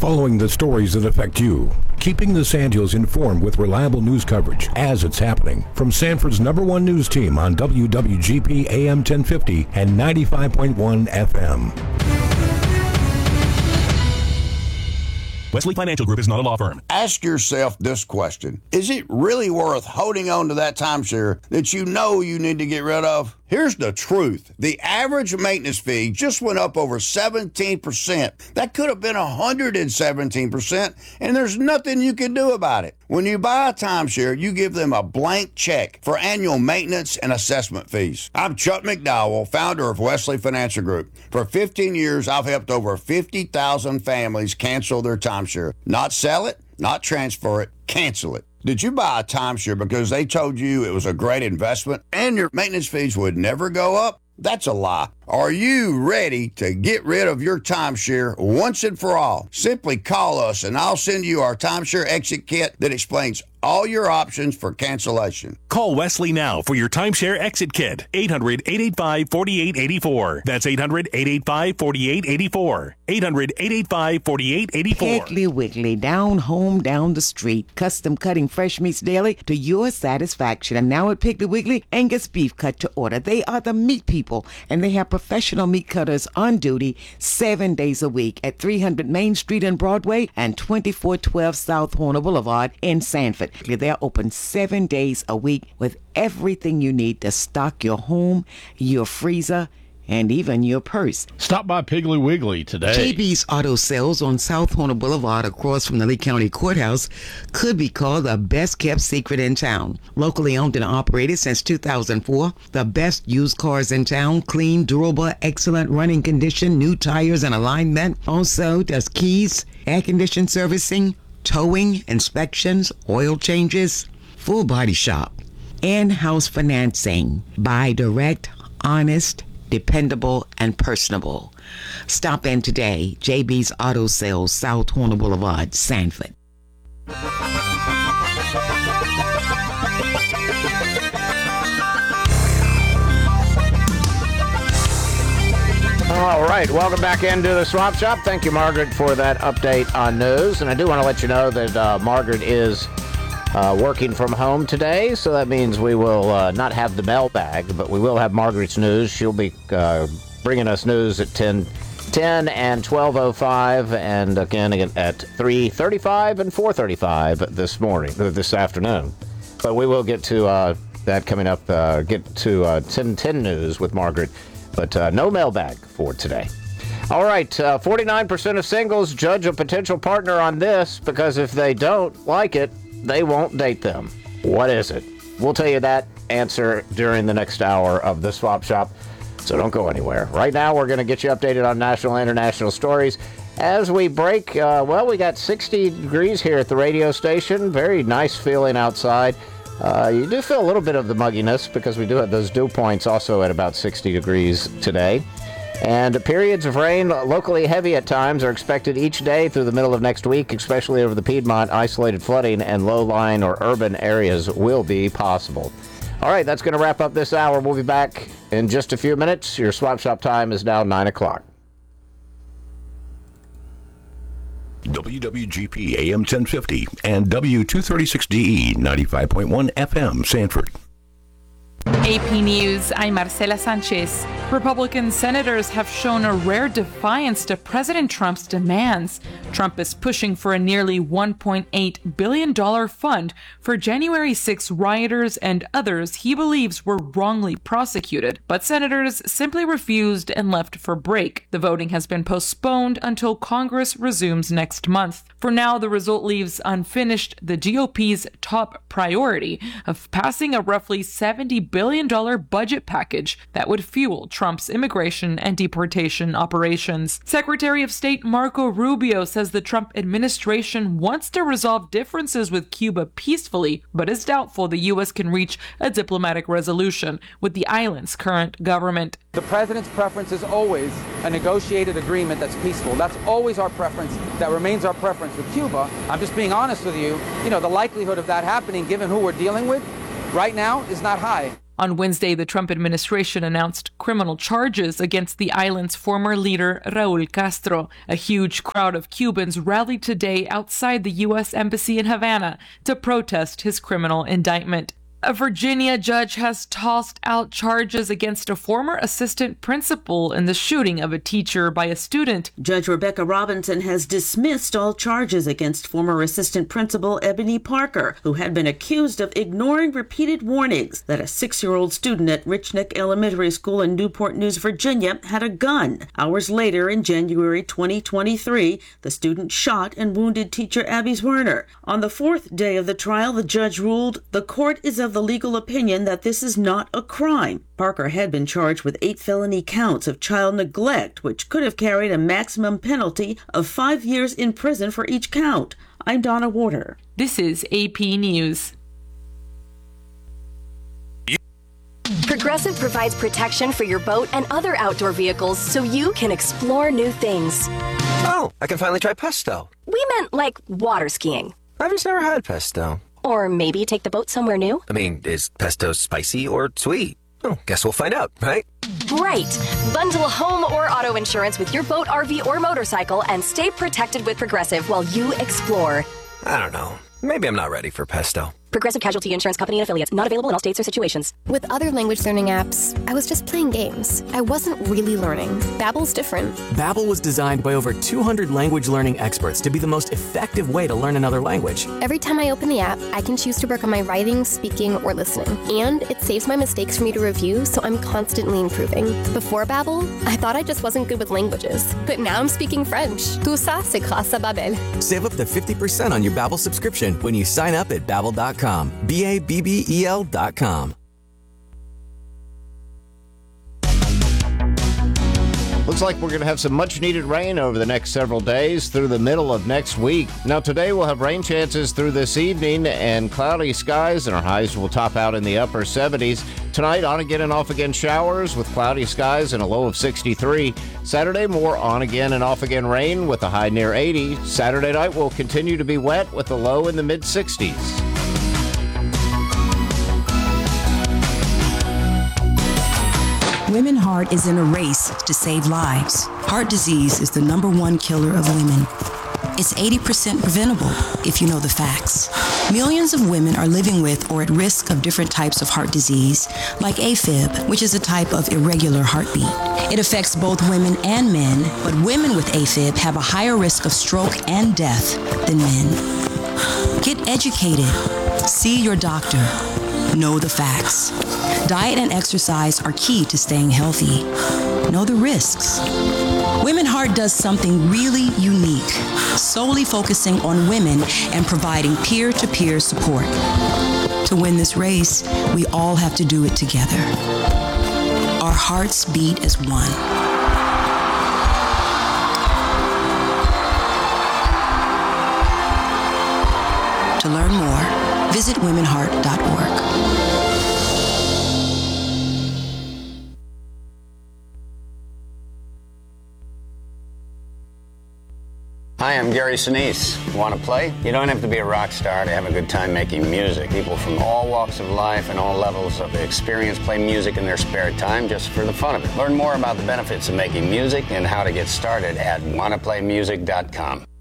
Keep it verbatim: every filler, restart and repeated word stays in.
Following the stories that affect you. Keeping the Sand Hills informed with reliable news coverage as it's happening. From Sanford's number one news team on W W G P A M ten fifty and ninety-five point one F M. Wesley Financial Group is not a law firm. Ask yourself this question. Is it really worth holding on to that timeshare that you know you need to get rid of? Here's the truth. The average maintenance fee just went up over seventeen percent. That could have been one hundred seventeen percent, and there's nothing you can do about it. When you buy a timeshare, you give them a blank check for annual maintenance and assessment fees. I'm Chuck McDowell, founder of Wesley Financial Group. For fifteen years, I've helped over fifty thousand families cancel their timeshare. Not sell it, not transfer it, cancel it. Did you buy a timeshare because they told you it was a great investment and your maintenance fees would never go up? That's a lie. Are you ready to get rid of your timeshare once and for all? Simply call us and I'll send you our timeshare exit kit that explains all your options for cancellation. Call Wesley now for your timeshare exit kit. eight hundred, eight eight five, four eight eight four. That's eight hundred, eight eight five, four eight eight four. eight hundred, eight eight five, four eight eight four. Piggly Wiggly, down home, down the street. Custom cutting fresh meats daily to your satisfaction. And now at Piggly Wiggly, Angus beef cut to order. They are the meat people, and they have professional meat cutters on duty seven days a week at three hundred Main Street in Broadway and twenty-four twelve South Horner Boulevard in Sanford. They're open seven days a week with everything you need to stock your home, your freezer, and even your purse. Stop by Piggly Wiggly today. J B's Auto Sales on South Horner Boulevard across from the Lee County Courthouse could be called the best kept secret in town. Locally owned and operated since two thousand four, the best used cars in town, clean, durable, excellent running condition, new tires and alignment. Also does keys, air condition servicing, towing, inspections, oil changes, full body shop, in-house financing. Buy direct, honest, dependable, and personable. Stop in today. J B's Auto Sales, South Horner Boulevard, Sanford. All right, welcome back into the Swap Shop. Thank you, Margaret, for that update on news. And I do want to let you know that uh, Margaret is uh, working from home today, so that means we will uh, not have the mailbag, but we will have Margaret's news. She'll be uh, bringing us news at ten, ten and twelve oh five, and again, again at three thirty-five and four thirty-five this morning, this afternoon. But we will get to uh, that coming up, uh, get to uh, ten ten news with Margaret. But uh, no mailbag for today. All right, uh, forty-nine percent of singles judge a potential partner on this because if they don't like it, they won't date them. What is it? We'll tell you that answer during the next hour of the Swap Shop, so don't go anywhere. Right now, we're going to get you updated on national and international stories. As we break, uh, well, we got sixty degrees here at the radio station. Very nice feeling outside. Uh, you do feel a little bit of the mugginess because we do have those dew points also at about sixty degrees today. And periods of rain, locally heavy at times, are expected each day through the middle of next week, especially over the Piedmont. Isolated flooding and low-lying or urban areas will be possible. All right, that's going to wrap up this hour. We'll be back in just a few minutes. Your Swap Shop time is now nine o'clock. W W G P A M ten fifty and W two thirty-six D E ninety-five point one F M Sanford. A P News, I'm Marcela Sanchez. Republican senators have shown a rare defiance to President Trump's demands. Trump is pushing for a nearly one point eight billion dollars fund for January sixth rioters and others he believes were wrongly prosecuted. But senators simply refused and left for break. The voting has been postponed until Congress resumes next month. For now, the result leaves unfinished the G O P's top priority of passing a roughly seventy billion dollars budget package that would fuel Trump's immigration and deportation operations. Secretary of State Marco Rubio says the Trump administration wants to resolve differences with Cuba peacefully, but is doubtful the U S can reach a diplomatic resolution with the island's current government. The president's preference is always a negotiated agreement that's peaceful. That's always our preference. That remains our preference with Cuba. I'm just being honest with you. You know, the likelihood of that happening, given who we're dealing with right now, is not high. On Wednesday, the Trump administration announced criminal charges against the island's former leader, Raul Castro. A huge crowd of Cubans rallied today outside the U S Embassy in Havana to protest his criminal indictment. A Virginia judge has tossed out charges against a former assistant principal in the shooting of a teacher by a student. Judge Rebecca Robinson has dismissed all charges against former assistant principal Ebony Parker, who had been accused of ignoring repeated warnings that a six-year-old student at Rich Neck Elementary School in Newport News, Virginia, had a gun. Hours later, in January twenty twenty-three, the student shot and wounded teacher Abby Werner. On the fourth day of the trial, the judge ruled the court is of the legal opinion that this is not a crime. Parker had been charged with eight felony counts of child neglect, which could have carried a maximum penalty of five years in prison for each count. I'm Donna Warder. This is A P News. Progressive provides protection for your boat and other outdoor vehicles so you can explore new things. Oh, I can finally try pesto. We meant like water skiing. I've just never had pesto. Or maybe take the boat somewhere new? I mean, is pesto spicy or sweet? Oh, guess we'll find out, right? Right. Bundle home or auto insurance with your boat, R V, or motorcycle and stay protected with Progressive while you explore. I don't know. Maybe I'm not ready for pesto. Progressive Casualty Insurance Company and Affiliates. Not available in all states or situations. With other language learning apps, I was just playing games. I wasn't really learning. Babbel's different. Babbel was designed by over two hundred language learning experts to be the most effective way to learn another language. Every time I open the app, I can choose to work on my writing, speaking, or listening. And it saves my mistakes for me to review, so I'm constantly improving. Before Babbel, I thought I just wasn't good with languages. But now I'm speaking French. Tout ça, c'est grâce à Babbel. Save up to fifty percent on your Babbel subscription when you sign up at babbel dot com. B A B B E L dot com. Looks like we're going to have some much-needed rain over the next several days through the middle of next week. Now, today we'll have rain chances through this evening and cloudy skies, and our highs will top out in the upper seventies. Tonight, on-again and off-again showers with cloudy skies and a low of sixty-three. Saturday, more on-again and off-again rain with a high near eighty. Saturday night will continue to be wet with a low in the mid-sixties. Women Heart is in a race to save lives. Heart disease is the number one killer of women. It's eighty percent preventable if you know the facts. Millions of women are living with or at risk of different types of heart disease, like AFib, which is a type of irregular heartbeat. It affects both women and men, but women with AFib have a higher risk of stroke and death than men. Get educated. See your doctor. Know the facts. Diet and exercise are key to staying healthy. Know the risks. Women Heart does something really unique, solely focusing on women and providing peer-to-peer support. To win this race, we all have to do it together. Our hearts beat as one. To learn more, visit women heart dot org. Hi, I'm Gary Sinise. Want to play? You don't have to be a rock star to have a good time making music. People from all walks of life and all levels of experience play music in their spare time just for the fun of it. Learn more about the benefits of making music and how to get started at wanna play music dot com.